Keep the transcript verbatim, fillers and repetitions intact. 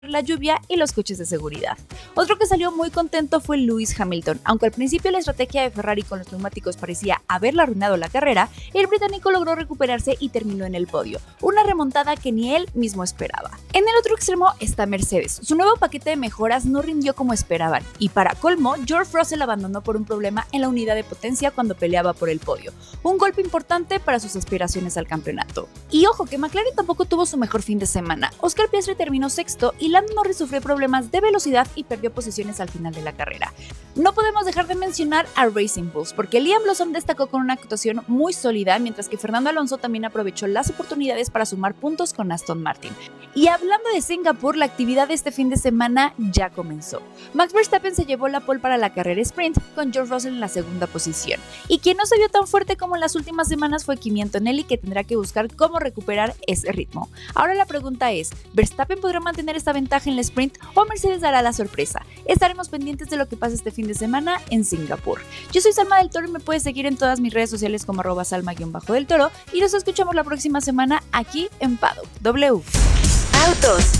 la lluvia y los coches de seguridad. Otro que salió muy contento fue Lewis Hamilton. Aunque al principio la estrategia de Ferrari con los neumáticos parecía haberle arruinado la carrera, el británico logró recuperarse y terminó en el podio, una remontada que ni él mismo esperaba. En el otro extremo está Mercedes. Su nuevo paquete de mejoras no rindió como esperaban, y para colmo, George Russell abandonó por un problema en la unidad de potencia cuando peleaba por el podio, un golpe importante para sus aspiraciones al campeonato. Y ojo que McLaren tampoco tuvo su mejor fin de semana. Oscar Piastri terminó sexto y Lando Norris sufrió problemas de velocidad y perdió posiciones al final de la carrera. No podemos dejar de mencionar a Racing Bulls, porque Liam Lawson destacó con una actuación muy sólida, mientras que Fernando Alonso también aprovechó las oportunidades para sumar puntos con Aston Martin. Y hablando de Singapur, la actividad de este fin de semana ya comenzó. Max Verstappen se llevó la pole para la carrera sprint, con George Russell en la segunda posición. Y quien no se vio tan fuerte como en las últimas semanas fue Kimi Antonelli, que tendrá que buscar cómo recuperar ese ritmo. Ahora la pregunta es, ¿Verstappen podrá mantener esta ventaja en el sprint o Mercedes dará la sorpresa? Estaremos pendientes de lo que pasa este fin de semana en Singapur. Yo soy Salma del Toro y me puedes seguir en todas mis redes sociales como arroba salma-del Toro y nos escuchamos la próxima semana aquí en Paddock W. Autos